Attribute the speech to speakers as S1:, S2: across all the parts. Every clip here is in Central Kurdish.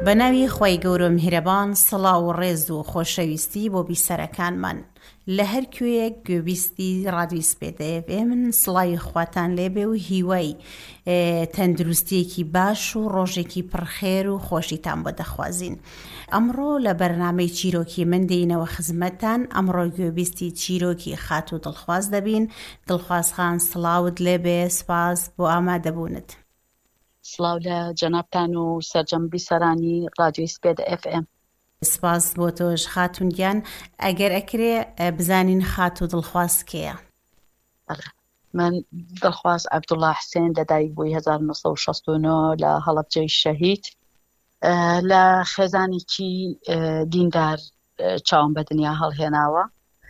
S1: بەناوی خۆی گەورە میهرەبان سڵاو و ڕێز و خۆشەویستی بۆ بیسەرەکانمان لە هەر کوێیەک گوێبیستی ڕادیۆ سپێدە FM من سڵاوی خواتان لێبێ و هیوای تەندروستیەکی باش و ڕۆژێکی پڕخێر و خۆشیتان بۆ دەخوازین. ئەمڕۆ لە بەرنامەی چیرۆکی من دێینەوە خزمەتتان. ئەمڕۆ گوێبیستی چیرۆکی خات و دڵخواز دەبین. دڵخواز خان سڵاوت لێبێ، سپاس بۆ ئامادەبوونت.
S2: سڵاو لە جەنابتان و سەرجەمبی سەرانی ڕادیۆی سپێدە FM.
S1: سپاس بۆ تۆش خاتون گیان. ئەگەر ئەکرێ بزانین خات و دڵخواز کێیە؟
S2: من دڵخواز عەبدوڵڵا حسێن لەدایک بووی 1969 لە هەڵەبجەی شەهید لە خێزانێکی دیندار چاوم بە دنیا هەڵهێناوە.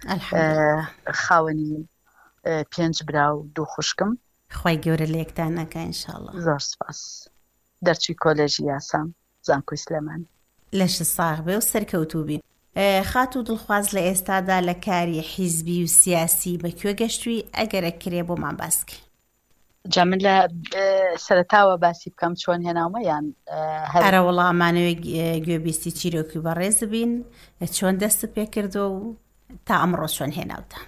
S2: خاوەنی 5 برا و 2 خوشکم.
S1: خی گەورە لە یەکتان نەکە ئینشاءڵڵا.
S2: زۆر سپاس. دەرچووی کۆلێژی یاسام زانکۆی سلێمانی.
S1: لەش ساغ بێ و سەرکەوتوو بین. خات و دڵخواز لە ئێستادا لە کاری حیزبی و سیاسی بەکوێ گەشتووی؟ ئەگەر ئەکرێ بۆمان باسکە.
S2: جا من لە سەرەتاوە باسی بکەم چۆن هێناومە یان
S1: هەرە وەڵامانەوەی گوێبیستی چیرۆکی بەڕێز بین چۆن دەست پێ کردو و تا ئەمڕۆ چۆن هێناوتە؟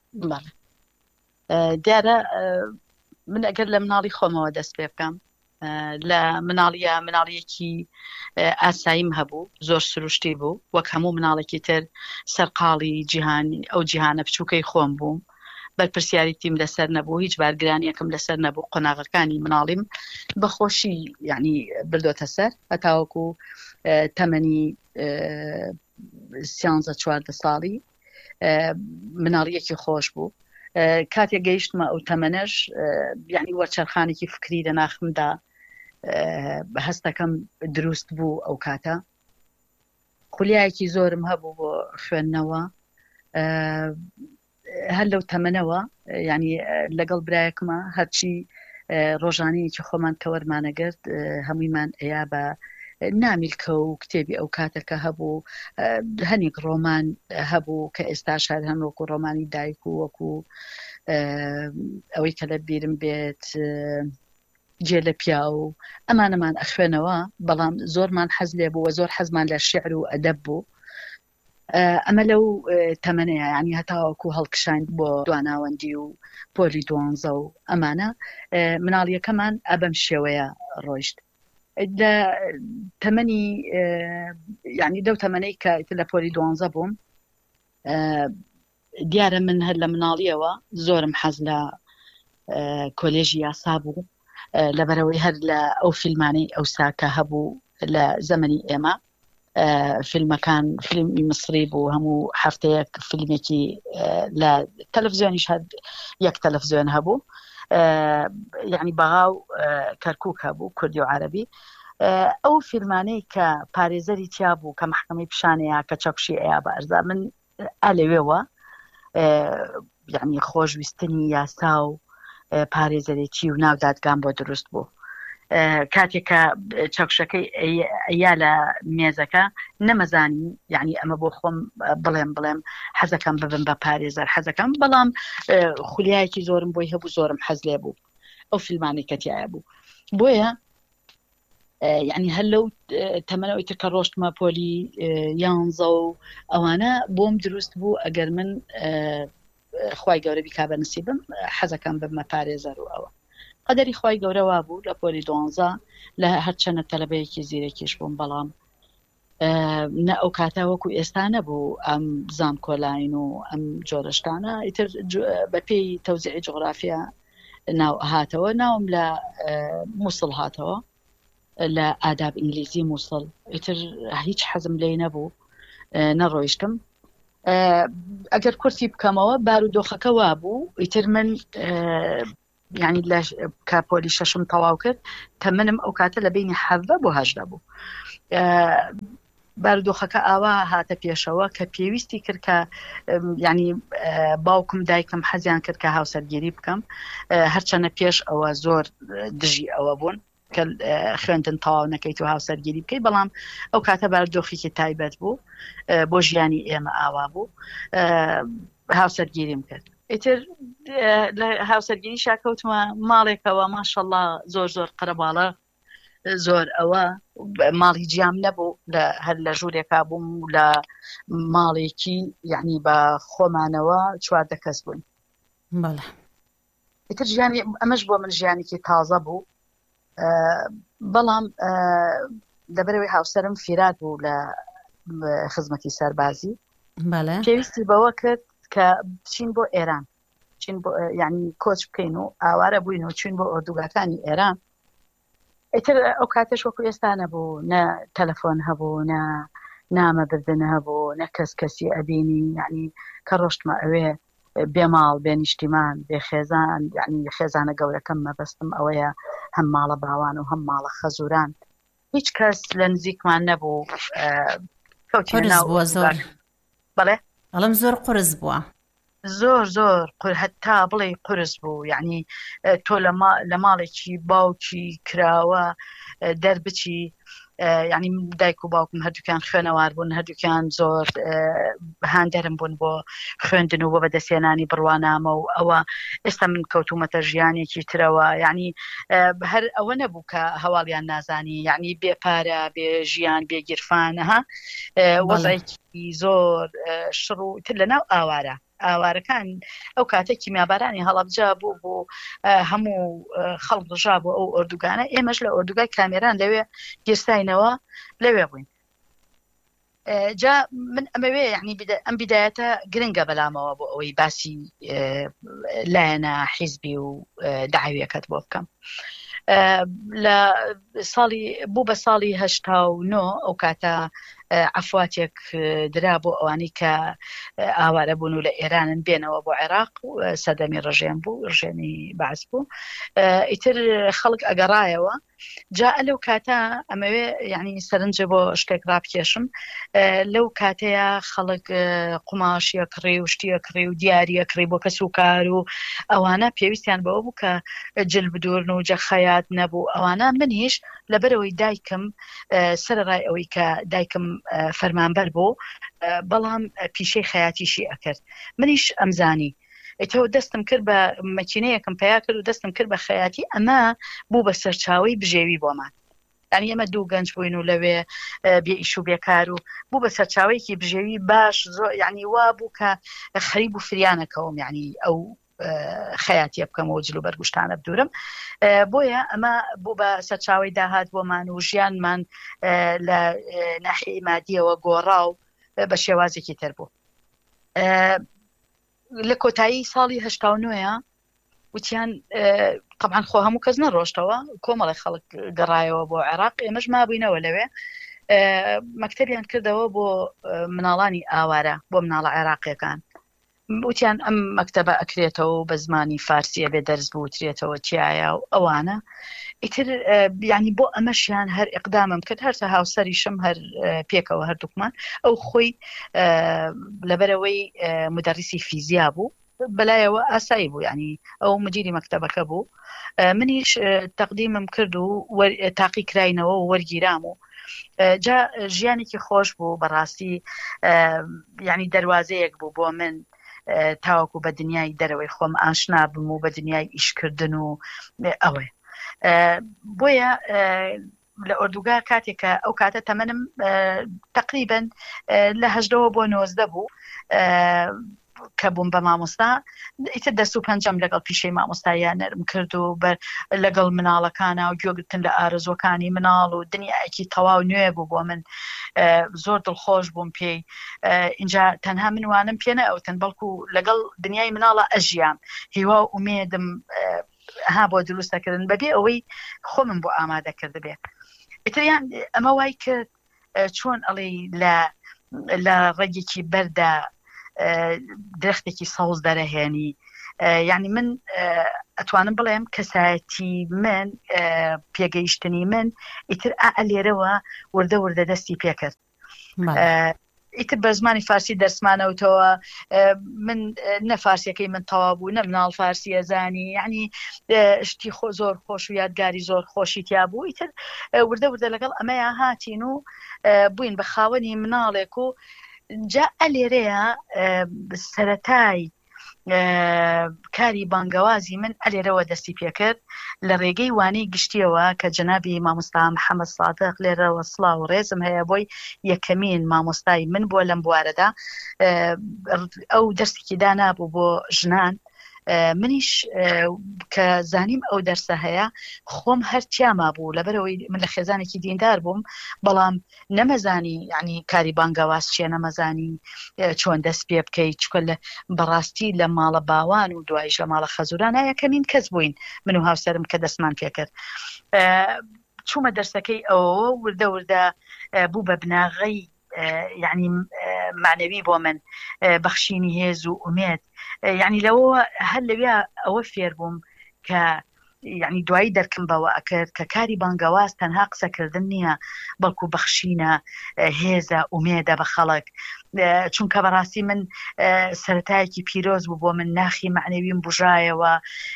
S2: دیارە من ئەگەر لە مناڵی خۆمەوە دەست پێ بکەم، لە مناڵیەکی ئاساییم هەبوو، زۆر سروشتی بوو، وەک هەموو مناڵێکی تر سەرقاڵی جیهانی ئەو جیهانە بچووکەی خۆم بووم، بەرپرسیاریتیم لەسەر نەبوو، هیچ بارگرانیەکەم لەسەر نەبوو، قۆناغەکانی مناڵیم بەخۆشی یعنی بردۆتە سەر هەتاوەکو تەمەنی 13-14 ساڵی مناڵیەکی خۆش بوو. کاتێک گەیشتمە ئەو تەمەنەش یعنی وەرچەرخانێکی فکری لە ناخمدا هەستەکەم دروست بوو. ئەو کاتە خولیایەکی زۆرم هەبوو بۆ خوێندنەوە. هەر لەو تەمەنەوە یعنی لەگەڵ برایەکمە هەرچی ڕۆژانەیەکی خۆمان کە وەرمانەگرت هەموویمان ئەیا بە نامیلکە و کتێبی ئەو کاتەکە هەبوو، هەنێک ڕۆمان هەبوو کە ئێستا شار هەن وەکو ڕۆمانی دایک و وەکو ئەوەی کە لە بیرم بێت جێ لە پیا و ئەمانەمان ئەخوێنەوە، بەڵام زۆرمان حەز لێ بوو و زۆر حەزمان لە شیعر و ئەدەب بوو. ئەمە لەو تەمەنەیە ینی هەتاوەکو هەڵکشاین بۆ دواناوەندی و پۆلی 12 و ئەمانە مناڵیەکەمان ئەبەم شێوەیە ڕۆیشت. لە تەمەنی یعنی دەو تەمەنەی کە لە پۆلی 12 بووم، دیارە من هەر لە مناڵیەوە زۆرم حەز لە کۆلێژی یاسا بوو، لەبەرەوەی هەر لە ئەو فیلمانەی ئەوسا کە هەبوو لە زەمەنی ئێمە، فیلمەکان فیلمی مصری بوو، هەموو هەفتەیەک فیلمێکی لە تەلەڤیزیۆنیش هەر یەک تەلەڤیزیۆن هەبوو، یعنی بەغاو کەرکووک هەبوو کوردی و عەرەبی. ئەو فیلمانەی کە پارێزەری تیا بوو کە محکەمەی پیشانەیە کە چەکشی ئەیا بە ئەرزا، من ئەلەوێوە یعنی خۆشویستنی یاسا و پارێزەرێکی و ناودادگان بۆ دروست بوو. کاتێککە چەکشەکەی ئەیا لە مێزەکە نەمەزانی یعنی ئەمە بۆ خۆم بڵێم حەزەکەم ببم بە پارێزەر حەزەکەم، بەڵام خولیایەکی زۆرم بۆی هەبوو، زۆرم حەز لێ بوو ئەو فیلمانی کە تایە بوو. بۆیە یعنی هەر لەو تەمەنەوەی تر کە ڕۆشتمە پۆلی 11 و ئەوانە بۆم دروست بوو ئەگەر من خوای گەورە بیکا بە نسیبم حەزەکەم ببمە پارێزەر و ئەوە. قەدەری خوای گەورەوا بوو لە پۆلی 12 لە هەرچەنە تەلەبەیەکی زیرەکیش بووم، بەڵام نە ئەو کاتە وەکو ئێستا نەبوو ئەم زانکۆلاین و ئەم جۆرەشتانە. ئیتر بە پێی تەوزیعی جوغرافیا ناو هاتەوە، ناوم لە مووسڵ هاتەوە، لە ئاداب ئینگلیزی مووسڵ. ئیتر هیچ حەزم لێ نەبوو، نەڕۆیشتم. ئەگەر کورسی بکەمەوە بارودۆخەکە وا بوو. ئیتر من یعنی لە کاپۆلی 6م تەواو کرد، تەمەنم ئەو کاتە لە بینی 17 بۆ 18 بوو. بارودۆخەکە ئاوا هاتە پێشەوە کە پێویستی کرد کە یعنی باوکم دایکم حەزیان کرد کە هاوسەرگیری بکەم، هەرچەنە پێش ئەوە زۆر دژی ئەوە بوون کە خوێندن تەواو نەکەیت و هاوسەرگیری بکەیت، بەڵام ئەو کاتە بارودۆخێکی تایبەت بوو بۆ ژیانی ئێمە ئاوا بوو، هاوسەرگیریم کرد. ئیتر لە هاوسەرگیری شاکەوتمە ماڵێکەوە ماشەڵڵا زۆر قەرەباڵە زۆر ئەوە ماڵی جیام نەبوو هەر لە ژوورێکا بووم و لە ماڵێکی یعنی بە خۆمانەوە 14 کەس بوون. ئیتر ژیانی ئەمەش بۆ من ژیانێکی تازە بوو، بەڵام لەبەرەوەی هاوسەرم فیرات بوو لە خزمەتی سەربازی، پێویستی بەوە کرد کە بچین بۆ ئێران، یعنی کۆچ بکەین و ئاوارە بووین و چین بۆ ئۆردوگاکانی ئێران. ئیتر ئەو کاتەش وەکو ئێستا نەبوو، نە تەلەفۆن هەبوو، نە نامەبردن هەبوو، نە کەسی ئەبینی، یعنی کە ڕۆشتمە ئەوێ بێماڵ بێ نیشتیمان بێ خێزان، یعنی خێزانە گەورەکەم مەبەستم ئەوەیە هەم ماڵە باوان و هەم ماڵە خەزوران، هیچ کەس لە نزیکمان نەبوو.
S1: بەڵێ ئەڵم زۆر قورس بووە،
S2: زۆر هەتا بڵێ قورس بوو، یعنی تۆ لە ماڵێکی باوکی کراوە دەربچی، یعنی دایک و باوکم هەردووکیان خوێنەوار بوون، هەردووکیان زۆر هاندەرم بوون بۆ خوێندن و بۆ بەدەستێنانی بڕوانامە و ئەوە. ئێستا من کەوتومەتە ژیانێکی ترەوە، یعنی هەر ئەوە نەبوو کە هەواڵیان نازانی، یعنی بێپارە بێ ژیان بێ گیرفانەها وەزایکی زۆر شڕ و تر لەناو ئاوارەکان. ئەو کاتە کیمیابارانی هەڵەبجا بوو بۆ هەموو خەڵک ڕژا بۆ ئەو ئۆردوگانە، ئێمەش لە ئۆردوگای کامێران لەوێ گیرساینەوە لەوێ بووین. جا من ئەمەوێ یعنی ئەم بیدایەتە گرنگە بەلامەوە بۆ ئەوەی باسی لایەنە حیزبی و داعویەکەت بۆ بکەم. لە ساڵی بوو بە ساڵی 89 ئەو کاتە عەفواتێک درا بۆ ئەوانی کە ئاوارە بوون و لە ئێرانن بێنەوە بۆ عێراق، و سەدەمی ڕژێن بوو، ڕژێنی بەعس بوو. ئیتر خەڵک ئەگەڕایەوە. جا لەو کاتە ئەمەوێ یعنی سەرنجە بۆ شتێک ڕابکێشم، لەو کاتەیە خەڵک قوماشیە کڕی و شتیە کڕی و دیاریە کڕی بۆ کەس و کار و ئەوانە پێویستیان بەوە بوو کە جل بدورن و جەخەیات نەبوو ئەوانە. منیش لەبەرەوەی دایکم سەرڕای ئەوەی کە دایکم فەرمانبەر بوو، بەڵام پیشەی خەیاتیشی ئەکرد، منیش ئەمزانی ئەیتەوە دەستم کرد بە مەکینەیەکم پیا کرد و دەستم کرد بە خەیاتی. ئەمە بوو بە سەرچاوی بژێوی بۆمان، یعنی ئەمە دوو گەنج بووین و لەوێ بێ ئیش و بێکار و بوو بە سەرچاوەیەکی بژێوی باش، یعنی وا بوو کە خەریب و فریانەکەوم، یعنی ئەو خەیاتیە بکەمەوە جلو بەرگشتانە بدورم. بۆیە ئەمە بوو بە سەرچاوی داهات بۆمان و ژیانمان لە ناحیەی مادیەوە گۆڕاو بە شێوازێکی تر بوو. لە کۆتایی ساڵی 89 وتیان طبعاً خۆ هەموو کەس نەڕۆشتەوە، کۆمەڵی خەڵک گەڕایەوە بۆ عێراق، ئێمەش مابووینەوە لەوێ. مەکتەبیان کردەوە بۆ مناڵانی ئاوارە، بۆ مناڵە عێراقیەکان. وتیان ئەم مەکتەبە ئەکرێتەوە بە زمانی فارسیە بێ دەرز بوترێتەوە چیایە و ئەوانە. ئیتر یعنی بۆ ئەمەشیان هەر ئیقدامم کرد، هەر هاوسەریشم هەر پێکەوە هەردووکمان. ئەو خۆی لەبەرەوەی مدەریسی فیزیا بوو، بەلایەوە ئاسایی بوو، یعنی ئەو مدیری مەکتەبەکە بوو. منیش تەقدیمم کرد و تاقی کراینەوە و وەرگیرام و جا ژیانێکی خۆش بوو بەڕاستی، یعنی دەواازەیەک بوو بۆ من تاوەکو بە دنیای دەرەوەی خۆم ئاشنا بم و بە دنیای ئیشکردن و ئەوەی. بۆیە لە ئۆردوگا کاتێکە ئەو کاتە تەمەنم تقریباً لە 18 بۆ 19 بوو کە بووم بە مامۆستا. ئیتر دەست و پەنجەم لەگەڵ پیشەی مامۆستاییان نەرم کرد و لەگەڵ مناڵەکانە و گوێگرتن لە ئارزوەکانی مناڵ و دنیایەکی تەواو نوێ بوو بۆ من. زۆر دڵخۆش بووم پێی. اینجا تەنها منوانم پێ نەئەوتن، بەڵکو لەگەڵ دنیای مناڵە ئەژیام، هیوا و ئومێدم ها بۆ دروستەکردن بەبێ ئەوەی خۆمم بۆ ئامادە کرد بێ. ئیتریان ئەمە وای کرد چۆن ئەڵێ لە ڕێگێکی بەردا درەختێکی سەوز دەرەهێنی. یعنی من ئەتوانم بڵێم کەسایەتی من، پێگەیشتنی من ئیتر لێرەوە وردە وردە دەستی پێکرد. ئیتر بە زمانی فارسی دەرسمانەوتەوە، من نە فارسیەکەی من تەوا بوو، نە مناڵ فارسیە زانی، یعنی شتی زۆر خۆش و یادگاری زۆر خۆشی تیا بوو. ئیتر وردە وردە لەگەڵ ئەمەیە هاتین و بووین بە خاوەنی مناڵێک و جا لێرەیە سەرەتای کاری بانگەوازی من ئەلێرەوە دەستی پێکرد لە ڕێگەی وانەی گشتیەوە کە جەنابی مامۆستا محەممەد سادق لێرەوە سڵاو و ڕێزم هەیە بۆی یەکەمین مامۆستای من بۆ لەم بوارەدا ئەو دەستێکی دانابوو بۆ ژنان منیش کە زانیم ئەو دەرسە هەیە خۆم هەرچیاما بوو لەبەرەوەی من لە خێزانێکی دیندار بووم بەڵام نەمەزانی یعنی کاری بانگەواز چیە نەمەزانی چۆن دەست پێ بکەیت چکە لە بەڕاستی لە ماڵە باوان و دوایش لە ماڵە خەزورانە یەکەمین کەس بووین من و هاوسەرم کە دەستمان پێکرد چوومە دەرسەکەی ئەوە وردە وردە بوو بە بناغەی يعني معنوي بومن بخشيني هيز وأميد يعني لو هل بيا أوفير بوم ك يعني دوای دەرکم بەوە ئەکرد کە کاری بانگەواز تەنها قسەکردنیە بەڵکو بەخشینە هێزە ئومێدە بە خەڵک چونکە بەڕاستی من سەرەتایەکی پیرۆز بوو بۆ من ناخی معنەویم بژایەوە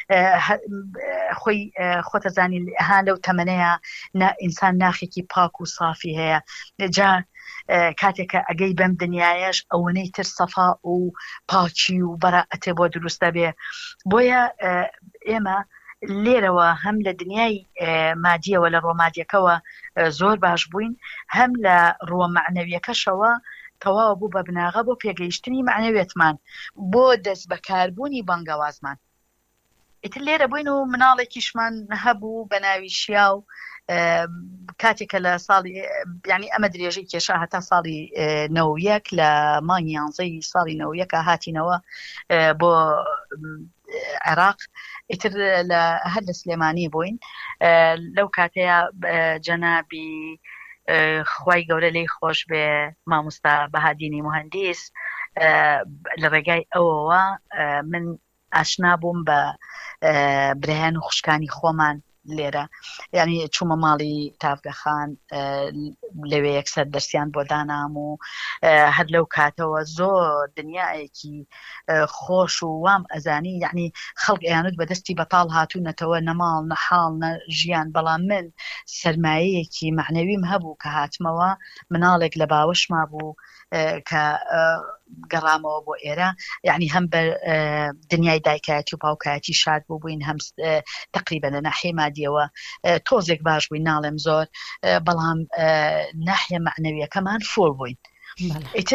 S2: خۆی خۆتەزانی هان لەو تەمەنەیە ئینسان ناخێکی پاک و صافی هەیە جا کاتێکە ئەگەی بەم دنیایەش ئەوەنەی تر سەفا و پاچی و بەراعەتێ بۆ دروستە بێ بۆیە ئێمە لێرەوە هەم لە دنیای مادیەوە لە ڕۆمادیەکەوە زۆر باش بووین هەم لە ڕۆمەعنەویەکەشەوە تەواو بوو بە بناغە بۆ پێگەیشتنی معنەوێتمان بۆ دەست بەکاربوونی بانگەوازمان ئیتر لێرە بووین و مناڵێکیشمان هەبوو بە ناوی شیاو کاتێکە لە ساڵی یعنی ئەمە درێژەی کێشا هەتا ساڵی 91 لە مانگی 11 ساڵی 91 هاتینەوە بۆ عێراق ئیتر هەر لە سلێمانی بووین لەو کاتەیە جەنابی خوای گەورە لێی خۆش بێ مامۆستا بەهادینی موهەندیس لە ڕێگای ئەوەوە من ئاشنا بووم بە برایان و خوشکانی خۆمان لێرە یعنی چوومە ماڵی تافگەخان لەوێ یەکسەر دەرسیان بۆ دانام و هەر لەو کاتەوە زۆر دنیایەکی خۆش و وام ئەزانی یعنی خەڵک ئەیانوت بەدەستی بەتاڵ هاتوونەتەوە نەماڵ نەحاڵ نە ژیان بەڵام من سەرمایەیەکی معنەویم هەبوو کە هاتمەوە مناڵێک لە باوەشما بوو کە گەڕامەوە بۆ ئێرە یعنی هەم بە دنیای دایکایەتی و باوکایەتی شاد بوو بووین هەم تقریبا لە ناحیە مادیەوە تۆزێک باش بووین ناڵێم زۆر بەڵام ناحیە معنەویەکەمان فۆر بووین ئیتر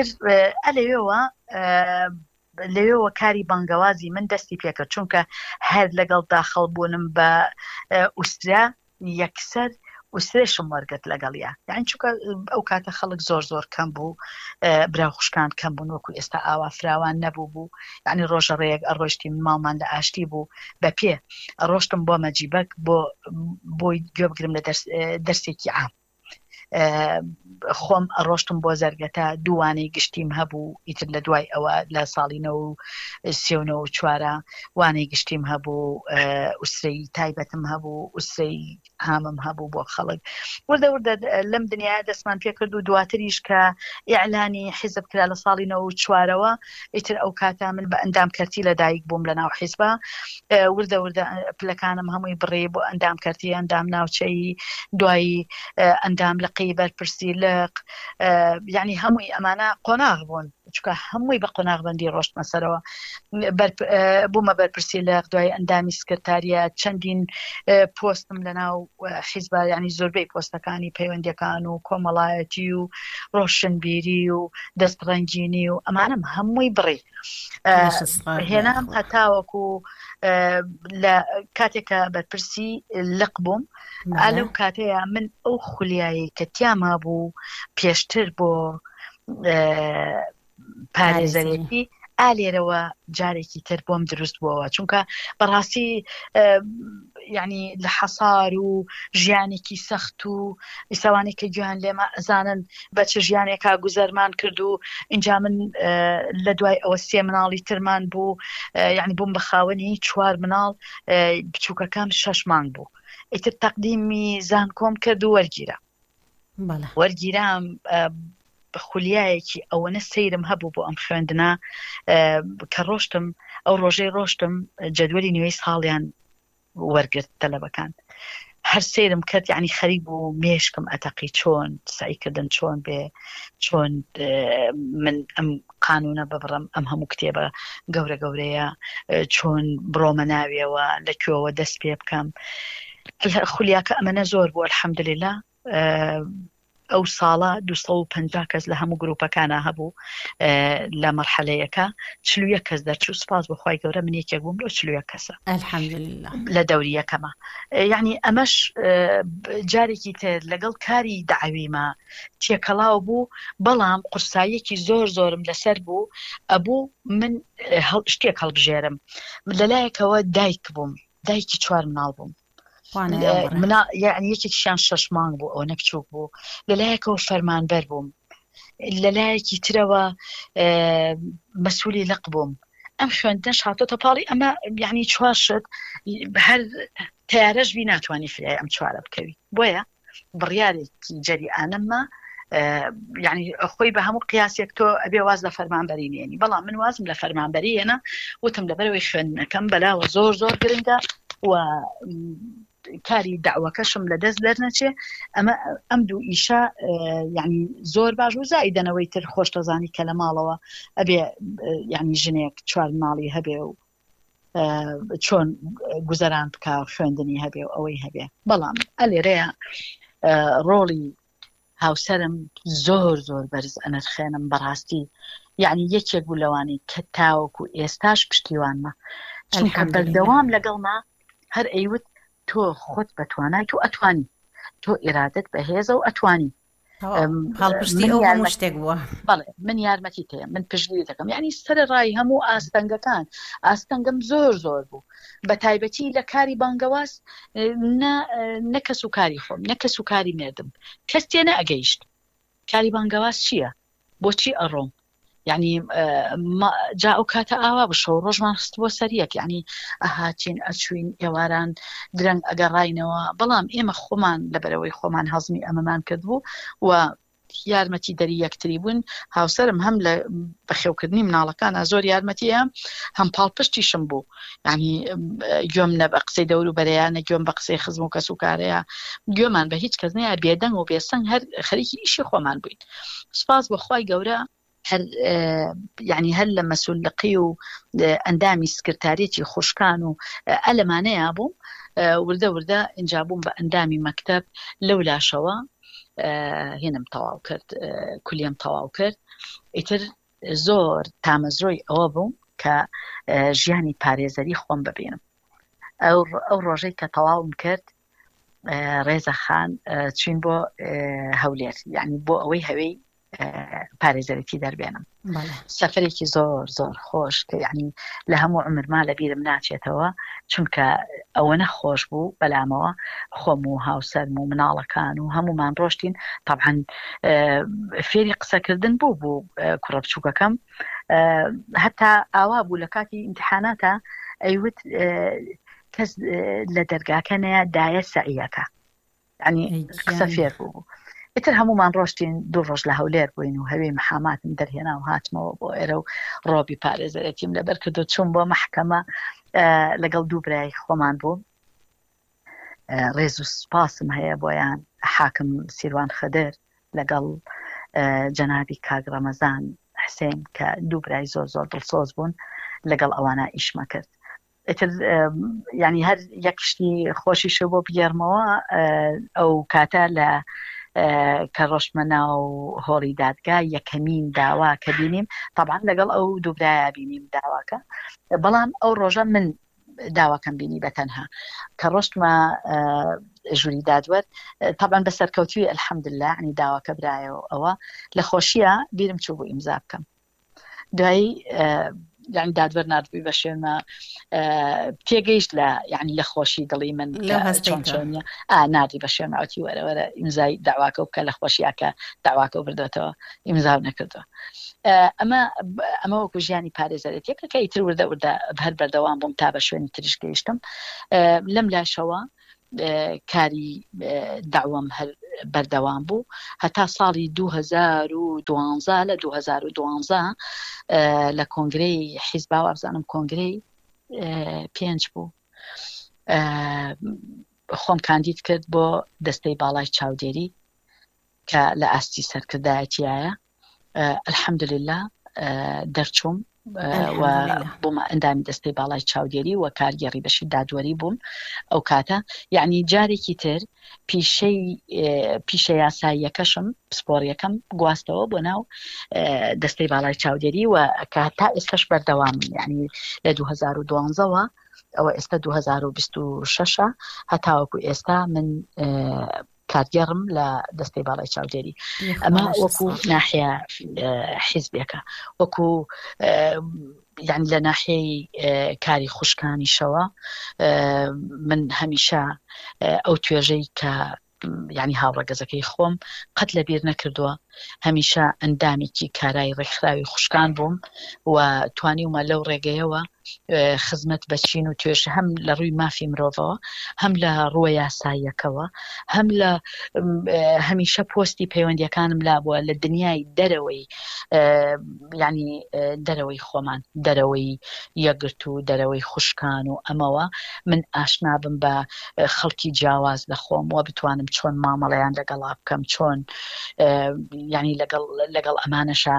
S2: لەوێەوە کاری بانگەوازی من دەستی پێکرد چونکە هەر لەگەڵ داخەڵبوونم بە ئوسترا یەکسەر وسرێشم وەرگرت لەگەڵیا یعنی چونکە ئەو کاتە خەڵک زۆر کەم بوو برا خوشکان کەم بوون وەکو ئێستا ئاوا فراوان نەبوو بوو یعنی ڕۆژە ڕێک ئەڕۆشتی ماڵمان لە ئاشتی بوو بە پێ ئەڕۆشتم بۆ مەجیبەک بۆی گوێ بگرم لە دەرسێکی عام خۆم ئەڕۆشتم بۆ زەرگەتە دووانەی گشتیم هەبوو ئیتر لە دوای ئەوە لە ساڵی 1934 وانەی گشتیم هەبوو ئوسرەی تایبەتم هەبوو ئوسرەی هامم هەبوو بۆ خەڵک وردە لەم دنیا دەستمان پێکرد و دواتریش کە ئیعلانی حیزب کرا لە ساڵی 1994ەوە ئیتر ئەو کاتە من بە ئەندامکەرتی لەدایک بووم لە ناو حیزبە وردە پلەکانم هەمووی بڕێ بۆ ئەندامکەرتی ئەندام ناوچەی دوایی ئەندام لە قەیبەر پرسی لق یعنی هەمووی ئەمانە قۆناغ بوون چونکە هەمووی بە قۆناغبەندی ڕۆشتمە سەرەوە بوومە بەرپرسی لق دوای ئەندامی سکرتاریەت چەندین پۆستم لە ناو حیزبە یعنی زۆربەی پۆستەکانی پەیوەندیەکان و کۆمەڵایەتی و ڕۆشنبیری و دەستڕەنجینی و ئەمانم هەمووی بڕی هێنام هەتاوەکو لە کاتێکە بەرپرسی لق بووم ئالەو کاتەیە من ئەو خولیایی کە تیاما بوو پێشتر بۆ پارێزەرێتی ئالێرەوە جارێکی تر بۆم دروست بووەوە چونکە بەڕاستی یعنی لە حەسار و ژیانێکی سەخت و ئیساوانی کە گویان لێمە ئەزانن بە چ ژیانێکا گوزەرمان کرد و اینجا من لە دوای ئەوە 3 مناڵی ترمان بوو یعنی بووم بە خاوەنی 4 مناڵ بچووکەکەم 6 مانگ بوو ئیتر تەقدیمی زانکۆم کرد و وەرگیرام خولیایەکی ئەوەنە سەیرم هەبوو بۆ ئەم خوێندنە کە ڕۆشتم ئەو ڕۆژەی ڕۆشتم جەدوەلی نوێی ساڵیان وەرگرت تەلەبەکان هەر سێرم کرد یعنی خەریب و مێشکم ئەتەقی چۆن سعیکردن چۆن بێ چۆن من ئەم قانونە ببڕم ئەم هەموو کتێبە گەورە گەورەیە چۆن بڕۆمە ناویەوە لەکوێوە دەست پێ بکەم خولیاکە ئەمەنە زۆر بوو الحەمدولێلا ئەو ساڵە 250 کەس لە هەموو گروپەکانە هەبوو لە مەرحەلەیەکە 41 کەس دەرچوو سپاس بەخوای گەورە من یەکێک بووم لەو 41 کەسە
S1: الحەمدولێلا
S2: لە دەوریەکەمە یعنی ئەمەش جارێکی تر لەگەڵ کاری داعویمە تێکەڵاو بوو بەڵام قورساییەکی زۆرم لەسەر بوو ئەبوو من شتێک هەڵبژێرم لەلایەکەوە دایک بووم دایکی 4 مناڵ بووم یعنی یەکێکیشیان 6 مانگ بوو ئەوە نەکچووک بوو لەلایەکەوە فەرمانبەر بووم لەلایەکی ترەوە مەسئولی لەق بووم ئەم خوێندنەش هاتۆتە پاڵی ئەمە یعنی 4 شت هەر تیارەش بی ناتوانانی فرای ئەم 4 بکەوی بۆیە بڕیارێکی جەریئانەممە یعنی خۆی بە هەموو قیاسێک تۆ ئەبێ واز لە فەرمانبەری نێنی بەڵام من وازم لە فەرمانبەری هێنا وتم لەبەرەوەی خوێندنەکەم بەلاوە زۆر گرنگە و کاری داوەکەشم لە دەست دەرنەچێ ئەم دوو ئیشە یعنی زۆر باش و زائیدەنەوەی تر خۆشتەزانی کە لە ماڵەوە ئەبێ یعنی ژنێک 4 ماڵی هەبێ و چۆن گوزەران بکە خوێندنی هەبێ و ئەوەی هەبێ بەڵام ئەلێرەیە ڕۆڵی هاوسەرم زۆر بەرز ئەنرخێنم بەڕاستی یعنی یەکێک بوو لەوانی کە تاوەکو ئێستاش پشتیوانمە چونکە بەردەوام لەگەڵما هەر ئەیوت تۆ خۆت بەتوانای تۆ ئەتوانی تۆ ئێرادت بەهێزە و ئەتوانی
S1: هەڵپشتی ئەو هەموو شتێک بووە
S2: بەڵێ من یارمەتی تێ من پشتگیری دەکەم یعنی سەرڕای هەموو ئاستەنگەکان ئاستەنگەم زۆر بوو بە تایبەتی لە کاری بانگەواز نە کەس و کاری خۆم نە کەس و کاری مێردم کەس تێنە ئەگەیشت کاری بانگەواز چییە بۆچی ئەڕۆم یعنی جا ئەو کاتە ئاوا بشە و ڕۆژمان خست بۆ سەریەک یعنی ئەهاچین ئەچوین ئێواران درەنگ ئەگەڕاینەوە بەڵام ئێمە خۆمان لەبەرەوەی خۆمان هەزمی ئەمەمان کردبوو و یارمەتی دەری یەکتری بوون هاوسەرم هەم لە بەخێوکردنی مناڵەکانە زۆر یارمەتیە هەم پاڵپشتیشم بوو یعنی گوێم نە بە قسەی دەور و بەرەیانە گوێم بە قسەی خزم و کەس و کارەیە گوێمان بە هیچ کەس نەیە بێدەنگ و بێسەنگ هەر خەریکی ئیشی خۆمان بووین سپاس بەخوای گەورە یعنی هەر لە مەسئولقی و ئەندامی سکرتارێتی خوشکان و ئەلەمانەیە بووم وردە اینجا بووم بە ئەندامی مەکتەب لەو لاشەوە هێنم تەواو کرد کولیم تەواو کرد ئیتر زۆر تامەزرۆی ئەوە بووم کە ژیانی پارێزەری خۆم ببینم ئەو ڕۆژەی کە تەواوم کرد ڕێزەخان چین بۆ هەولێر یعنی بۆ ئەوەی هەوەی پارێزەرێتی دەربێنم سەفرێکی زۆر خۆش کە یعنی لە هەموو عمرما لەبیرم ناچێتەوە چونکە ئەوە نەخۆش بوو بەلامەوە خۆم و هاوسەرم و مناڵەکان و هەمومان ڕۆشتین طبعا فێری قسەکردن بوو کوڕە بچووکەکەم هەتا ئاوا بوو لە کاتی ئیمتحاناتە ئەیوت کەس لە دەرگاکە نەیە دایە سەعیەکە یعنی قسە فێر بوو ئیتر هەمومان ڕۆشتین 2 ڕۆژ لە هەولێر بووین و هەوێ محاماتم دەرهێنا و هاتمەوە بۆ ئێرە و ڕۆبی پارێزەرەتیم لەبەر کردو چوون بۆ مەحکەمە لەگەڵ 2 برای خۆمان بوو ڕێز و سپاسم هەیە بۆیان حاکم سیروان خەدر لەگەڵ جەنابی کاک ڕەمەزان حسێن کە 2 برای زۆر دڵسۆز بوون لەگەڵ ئەوانە ئیشمە کرد ئیتر یعنی هەر یەکشتی خۆشیشە بۆ بگێرمەوە ئەو کاتە لە کە ڕۆشتمە ناو هۆڵی دادگا یەکەمین داوا کە بینیم طبعا لەگەڵ ئەو 2 برایە بینیم داواکە بەڵام ئەو ڕۆژە من داواکەم بینی بەتەنها کە ڕۆشتمە ژووری دادوەر طبعا بەسەرکەوتوی الحەمدلله ینی داواکە برایەوە ئەوە لە خۆشیە بیرم چوو بۆ ئیمزا بکەم دوایی یعنی دادوەر نردبووی بە شوێنمە تێگەیشت لە یعنی لە خۆشی دڵی من چۆنە نردی بە شوێنماوەتی وەرەوەرە ئیمزای داواکە بکە لە خۆشیاکە داواکە بردوێتەوە ئیمزاو نەکردووە ئەمە وەکو ژیانی پارێزەرێتیەکە کە ئیتر وردە هەر بەردەوام بووم تا بە شوێنی تریش گەیشتم لەم لاشەوە کاری داوام هەر بەردەوام بوو هەتا ساڵی 2012 لە 2012 لە کۆنگرەی حیزبا وابزانم کۆنگرەی 5 بوو خۆم کاندید کرد بۆ دەستەی باڵای چاودێری کە لە ئاستی سەرکردایەتیایە. الحەمدولله دەرچووم و بۆمە ئەندامی دەستەی باڵای چاودێری و کارگەڕی بەشی دادوەری بووم ئەو کاتە. یعنی جارێکی تر پیشە یاساییەکەشم پسپۆڕیەکەم گواستەوە بۆ ناو دەستەی باڵای چاودێری و کە تا ئێستاش بەردەوام، یعنی لە 2012ەوە ئەوە ئێستا 2026 هەتاوەکو ئێستا من کارگەڕم لە دەستەی باڵای چاودێری. ئەمە وەکو ناحیە حیزبێکە، وەکو یعنی لە ناحیەی کاری خوشکانیشەوە من هەمیشە ئەو توێژەی کە یعنی هاوڕەگەزەکەی خۆم قەت لەبیر نەکردووە، هەمیشە ئەندامێکی کارایی ڕێکخراوی خوشکان بووم و توانیومە لەو ڕێگەیەوە خزمەت بەچین و توێژ هەم لە ڕووی مافی مرۆڤەوە، هەم لە ڕووە یاساییەکەوە، هەم لە هەمیشە پۆستی پەیوەندیەکانم لابووە لە دنیای دەرەوەی، یعنی دەرەوەی خۆمان، دەرەوەی یەکگرت و دەرەوەی خوشکان و ئەمەوە من ئاشنا بم بە خەڵکی جیاواز لە خۆم و بتوانم چۆن مامەڵەیان لەگەڵا بکەم، چۆن یعنی لەگەڵ ئەمانەشە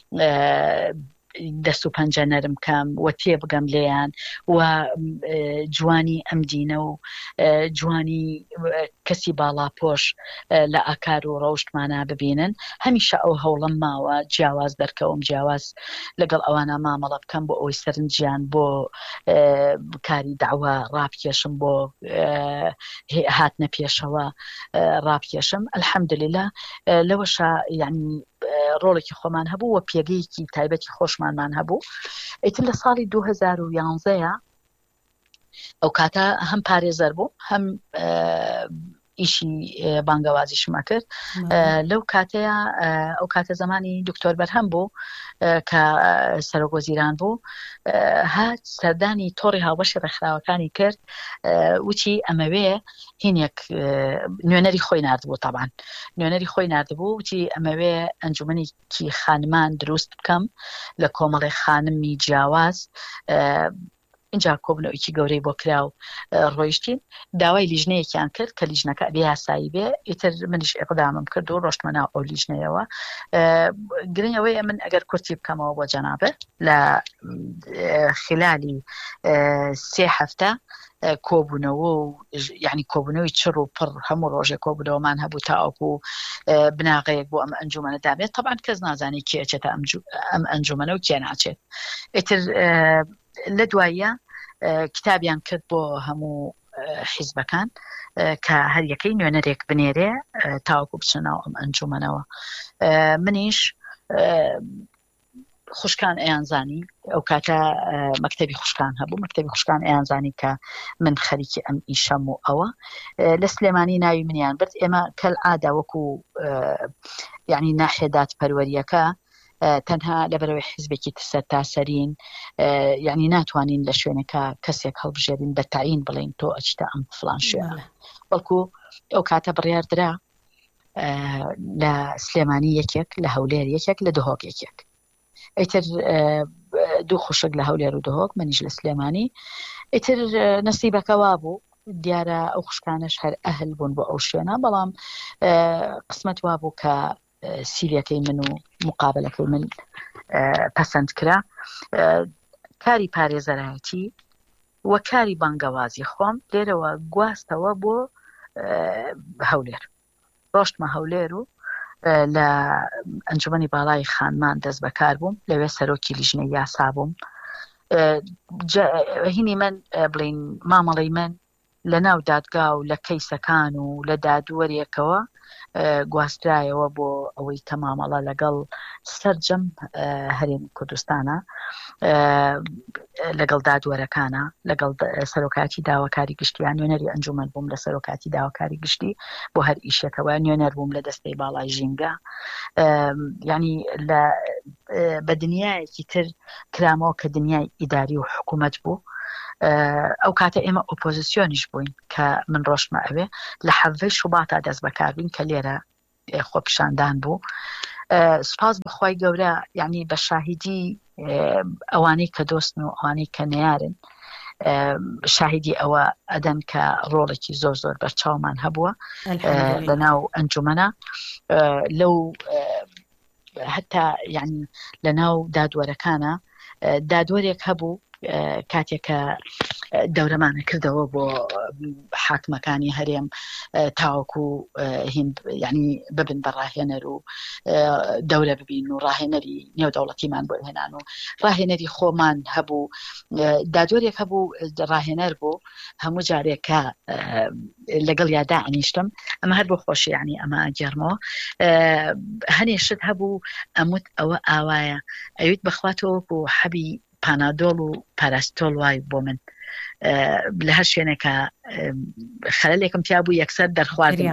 S2: دەست و پەنجە نەرم کەم و تێ بگەم لێیان و جوانی ئەم دینە و جوانی کەسی باڵاپۆش لە ئاکار و ڕەوشتمانە ببینن. هەمیشە ئەو هەوڵم ماوە جیاواز دەرکەوم، جیاواز لەگەڵ ئەوانە مامەڵە بکەم بۆ ئەوەی سەرنجیان بۆ کاری داوا ڕابکێشم، بۆ هاتنە پێشەوە ڕابکێشم. الحەمدولله لەوەشە یعنی ڕۆڵێکی خۆمان هەبوو و پێگەیەکی تایبەتی خۆشمانمان هەبوو. ئیتر لە ساڵی 2011 ئەو کاتە هەم پارێزەر بوو، هەم ئیشی بانگەوازیشمە کرد. لەو کاتەیە ئەو کاتە زمانی دکتۆر بەرهەم بوو کە سەرۆکوەزیران بوو، هات سەردانی تۆڕی هاوبەشی ڕێکخراوەکانی کرد، وتی ئەمەوێ هینێک نوێنەری خۆی نردبوو، تەبان نوێنەری خۆی نردبوو، وتی ئەمەوێ ئەنجومەنێکی خانمان دروست بکەم لە کۆمەڵی خانمی جیاواز. اینجا کۆبنەوەیکی گەورەی بۆ کرا و ڕۆیشتین، داوای لیژنەیەکیان کرد کە لیژنەکە بێ یاسایی بێ. ئیتر منیش ئێقدامم کرد و ڕۆشتمە ناو ئەو لیژنەیەوە. گرنگەوەیە من ئەگەر کورتی بکەمەوە بۆ جەنابەت لە خلالی 3 هەفتە کۆبوونەوە و یعنی کۆبوونەوەی چڕ و پڕ هەموو ڕۆژێک کۆبوونەوەمان هەبوو تاوەکو بناغەیەک بۆ ئەم ئەنجومەنە دابێت. طبعا کەس نازانی کێ ئەچێتە ئەم ئەنجومەنە و کێ ناچێت. ئیتر لە دواییە کتابیان کرد بۆ هەموو حیزبەکان کە هەر یەکەی نوێنەرێک بنێرێ تاوەکو بچنەوە ئەم ئەنجومەنەوە. منیش خوشکان ئەیانزانی، ئەو کاتە مەکتەبی خوشکان هەبوو، مەکتەبی خوشکان ئەیانزانی کە من خەریکی ئەم ئیشەم و ئەوە لە سلێمانی ناوی منیان برد. ئێمە کەلعادە وەکو یعنی ناحیە دادپەروەریەکە تەنها لەبەرەوەی حیزبێکی سەرتاسەرین، یعنی ناتوانین لە شوێنەکە کەسێک هەڵبژێرین بە تاعین بڵین تۆ ئەچتە ئەم فڵان شوێنە، بەڵکو ئەو کاتە بڕیاردرا لە سلێمانی یەکێک، لە هەولێر یەکێک، لە دهۆک یەکێک. ئیتر 2 خوشک لە هەولێر و دهۆک، منیش لە سلێمانی. ئیتر نەسیبەکەوا بوو، دیارە ئەو خوشکانش هەر ئەهل بوون بۆ ئەو شوێنە، بەڵام قسمەت وا بوو کە سیرەکەی من و مقابلەکەی من پەسەند کرا. کاری پارێزەرایەتی و کاری بانگەوازی خۆم لێرەوە گواستەوە بۆ هەولێر. ڕۆشتمە هەولێر و لە ئەنجومەنی باڵای خانمان دەست بەکار بووم، لەوێ سەرۆکی لیژنەی یاسا بووم. هینی من بڵین مامەڵەی من لە ناو دادگا و لە کەیسەکان و لە دادوەریەکەوە گواسترایەوە بۆ ئەوەی کە مامەڵە لەگەڵ سەرجەم هەرێمی کوردستانە، لەگەڵ دادوەرەکانە، لەگەڵ سەرۆکاتی داواکاری گشتیان نوێنەری ئەنجومەن بووم لە سەرۆکاتی داواکاری گشتی بۆ هەر ئیشێکەوە، نوێنەر بووم لە دەستەی باڵای ژینگە. یعنی بە دنیایەکی تر کرامەوە کە دنیای ئیداری و حکوومەت بوو. ئەو کاتە ئێمە ئۆپۆزیسیۆنیش بووین کە من ڕۆشتمە ئەوێ لە 7 شوباتا دەست بەکاربووین کە لێرە خۆپیشاندان بوو. سپاس بەخوای گەورە، یعنی بە شاهیدی ئەوانەی کە دۆستن و ئەوانەی کە نەیارن، شاهدی ئەوە ئەدەن کە ڕۆڵێکی زۆر بەرچاومان هەبووە لەناو ئەنجومەنە لەو هەتا یعنی لەناو دادوەرەکانە دادوەرێک هەبوو کاتێکە دەورەمانە کردەوە بۆ حاکمەکانی هەرێم تاوەکو ینی ببن بە ڕاهێنەر و دەورە ببین و ڕاهێنەری نێودەوڵەتیمان بۆ هێنان و ڕاهێنەری خۆمان هەبوو دادوەرێک هەبوو ڕاهێنەر بوو هەموو جارێکە لەگەڵ یادا ئەنیشتم ئەمە هەر بۆ خۆشی ینی ئەمە گێرمەوە هەنێشت هەبوو ئەموت ئەوە ئاوایە ئەویت بەخواتەوە بۆ حەبی پانادۆڵ و پاراستۆڵ وای بۆ من لە هەر شوێنێکە خەلەلێکم پیا بوو یەکسەر دەرخواردم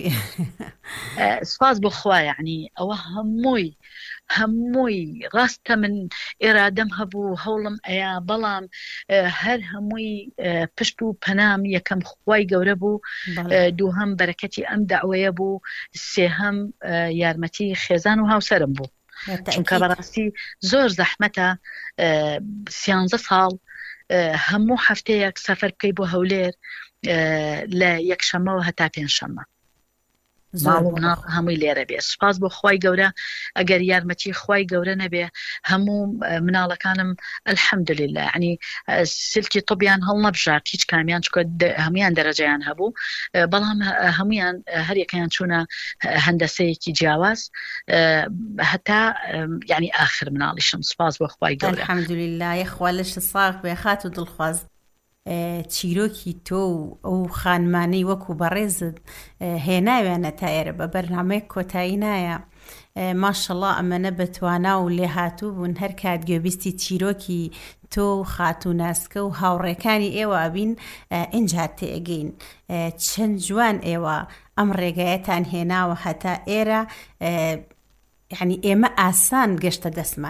S2: سپاس بۆ خوا یعنی ئەوە هەمووی ڕاستە من ئێرادەم هەبوو هەوڵم ئەیە بەڵام هەر هەمووی پشت و پەنام یەکەم خوای گەورە بوو دووهەم بەرەکەتی ئەم داوەیە بوو سێهەم یارمەتی خێزان و هاوسەرم بوو چونکە بەڕاستی زۆر زەحمەتە 13 ساڵ هەموو هەفتەیەک سەفەر بکەی بۆ هەولێر لە یەکشەمەوە هەتا پێنجشەمە هەمووی لێرە بێ سپاس بۆ خوای گەورە ئەگەر یارمەتی خوای گەورە نەبێ هەموو مناڵەکانم الحەمدولله ینی سلکی طبیان هەڵ نەبژات هیچ کامیان چکە هەمویان دەرەجەیان هەبوو بەڵام هەمویان هەریەکەیان چوونە هەندەسەیەکی جیاواز هەتا ینی ئاخر مناڵیشم سپاس بۆ خوای گەورە
S1: الحەمدولله یەخوا لەش ساغ بێ خات و دڵخواز چیرۆکی تۆ ئەو خانمانەی وەکو بەڕێزت هێناویانە تا ئێرە بە بەرنامەیەک کۆتایی نایە ماشەڵڵا ئەمەنە بەتوانا و لێ هاتوو بوون هەر کات گوێبیستی چیرۆکی تۆ خاتو ناسکە و هاوڕێکانی ئێوە بین ئینجا تێگەین چەند جوان ئێوە ئەم ڕێگایەتان هێناوە هەتا ئێرە یعنی ئێمە ئاسان گەشتە دەستمان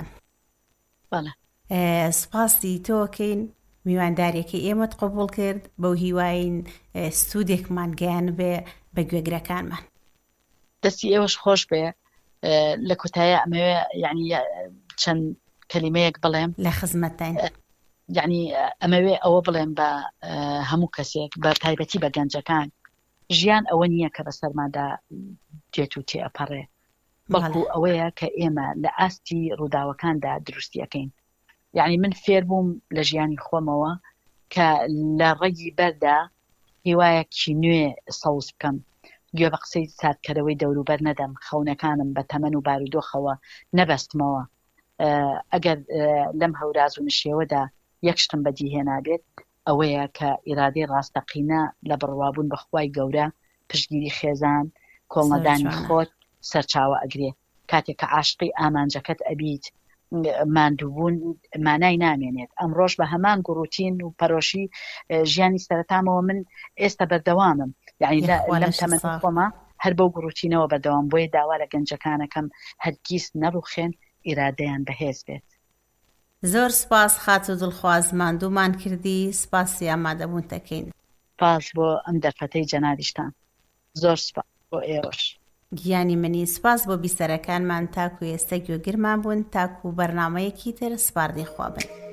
S1: سپاسی تۆکەین میواندارێکی ئێمەت قبول کرد بەو هیواین ستودێکمان گەیان بێ بە گوێگرەکانمان
S2: دەستی ئێوەش خۆش بێ لە کۆتایە ئەمەوێ یعنی چەند کەلیمەیەک بڵێم
S1: لە خزمەتتان
S2: یعنی ئەمەوێ ئەوە بڵێم بە هەموو کەسێک بە تایبەتی بە گەنجەکان ژیان ئەوە نییە کە بەسەرمادا دێت و تێئەپەڕێ بەڵکو ئەوەیە کە ئێمە لە ئاستی ڕووداوەکاندا دروستیەکەین یعنی من فێر بووم لە ژیانی خۆمەوە کە لە ڕێگی بەردا هیوایەکی نوێ سەوز بکەم گوێ بە قسەی سادکەرەوەی دەوروبەر نەدەم خەونەکانم بە تەمەن و بارودۆخەوە نەبەستمەوە ئەگەر لەم هەوراز و نشێوەدا یەک شتم بەدیهێنابێت ئەوەیە کە ئیرادەی ڕاستەقینە لە بڕوابوون بەخوای گەورە پشتگیری خێزان کۆڵنەدانی خۆت سەرچاوە ئەگرێ کاتێک کە عاشقی ئامانجەکەت ئەبیت ماندووبوون مانای نامێنێت ئەمڕۆژ بە هەمان گوڕوتین و پەرۆشی ژیانی سەرەتامەوە من ئێستا بەردەوامم یعنی لەم تەمەن خۆمە هەر بەو گوڕوتینەوە بەردەوام بۆیە داوا لە گەنجەکانەکەم هەرگیز نەڕوخێن ئیرادەیان بەهێز بێت
S1: زۆر سپاس خات و دڵخواز ماندوومان کردی سپاسی ئامادەبوون دەکەین
S2: سپاس بۆ ئەم دەرفەتەی جەنابیشتان زۆر سپاس بۆ ئێوەش
S1: گیانی منی سپاس بۆ بیسەرەکانمان تاکو ئێستا گوێگرمان بوون تاکو بەرنامەیەکی تر سپاردی خوا بن